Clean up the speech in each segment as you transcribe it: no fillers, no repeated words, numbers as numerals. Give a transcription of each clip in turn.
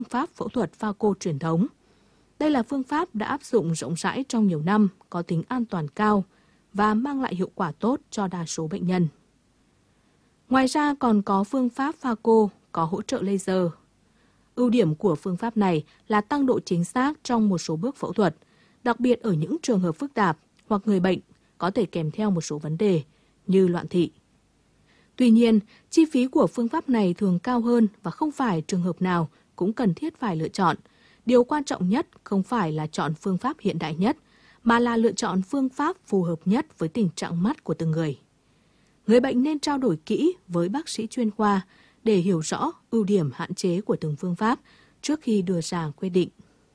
pháp phẫu thuật pha cô truyền thống. Đây là phương pháp đã áp dụng rộng rãi trong nhiều năm, có tính an toàn cao và mang lại hiệu quả tốt cho đa số bệnh nhân. Ngoài ra còn có phương pháp pha cô có hỗ trợ laser. Ưu điểm của phương pháp này là tăng độ chính xác trong một số bước phẫu thuật, đặc biệt ở những trường hợp phức tạp hoặc người bệnh có thể kèm theo một số vấn đề như loạn thị. Tuy nhiên, chi phí của phương pháp này thường cao hơn và không phải trường hợp nào cũng cần thiết phải lựa chọn. Điều quan trọng nhất không phải là chọn phương pháp hiện đại nhất, mà là lựa chọn phương pháp phù hợp nhất với tình trạng mắt của từng người. Người bệnh nên trao đổi kỹ với bác sĩ chuyên khoa để hiểu rõ ưu điểm hạn chế của từng phương pháp trước khi đưa ra quyết định.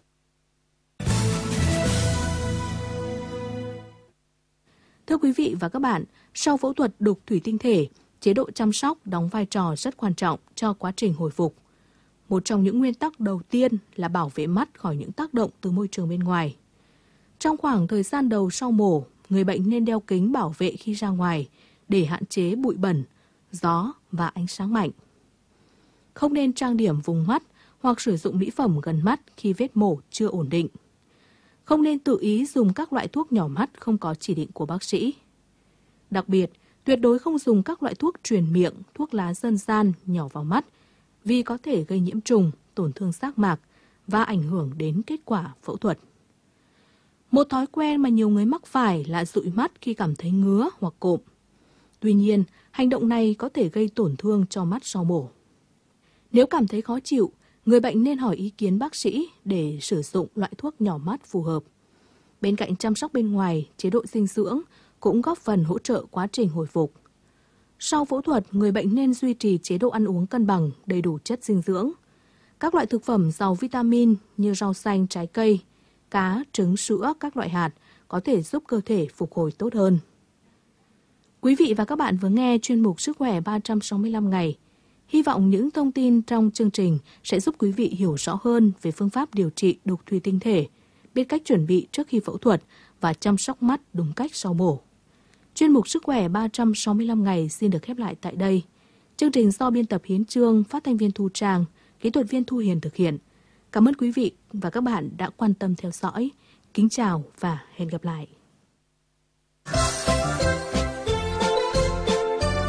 Thưa quý vị và các bạn, sau phẫu thuật đục thủy tinh thể, chế độ chăm sóc đóng vai trò rất quan trọng cho quá trình hồi phục. Một trong những nguyên tắc đầu tiên là bảo vệ mắt khỏi những tác động từ môi trường bên ngoài. Trong khoảng thời gian đầu sau mổ, người bệnh nên đeo kính bảo vệ khi ra ngoài để hạn chế bụi bẩn, gió và ánh sáng mạnh. Không nên trang điểm vùng mắt hoặc sử dụng mỹ phẩm gần mắt khi vết mổ chưa ổn định. Không nên tự ý dùng các loại thuốc nhỏ mắt không có chỉ định của bác sĩ. Đặc biệt, tuyệt đối không dùng các loại thuốc truyền miệng, thuốc lá dân gian nhỏ vào mắt vì có thể gây nhiễm trùng, tổn thương giác mạc và ảnh hưởng đến kết quả phẫu thuật. Một thói quen mà nhiều người mắc phải là dụi mắt khi cảm thấy ngứa hoặc cộm. Tuy nhiên, hành động này có thể gây tổn thương cho mắt sau mổ. Nếu cảm thấy khó chịu, người bệnh nên hỏi ý kiến bác sĩ để sử dụng loại thuốc nhỏ mắt phù hợp. Bên cạnh chăm sóc bên ngoài, chế độ dinh dưỡng cũng góp phần hỗ trợ quá trình hồi phục. Sau phẫu thuật, người bệnh nên duy trì chế độ ăn uống cân bằng, đầy đủ chất dinh dưỡng. Các loại thực phẩm giàu vitamin như rau xanh, trái cây, cá, trứng, sữa, các loại hạt có thể giúp cơ thể phục hồi tốt hơn. Quý vị và các bạn vừa nghe chuyên mục Sức khỏe 365 ngày. Hy vọng những thông tin trong chương trình sẽ giúp quý vị hiểu rõ hơn về phương pháp điều trị đục thủy tinh thể, biết cách chuẩn bị trước khi phẫu thuật và chăm sóc mắt đúng cách sau mổ. Chuyên mục Sức khỏe 365 ngày xin được khép lại tại đây. Chương trình do biên tập Hiến Trương, phát thanh viên Thu Trang, kỹ thuật viên Thu Hiền thực hiện. Cảm ơn quý vị và các bạn đã quan tâm theo dõi. Kính chào và hẹn gặp lại.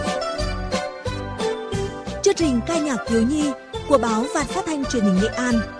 Chương trình ca nhạc thiếu nhi của báo Phát thanh Truyền hình Nghệ An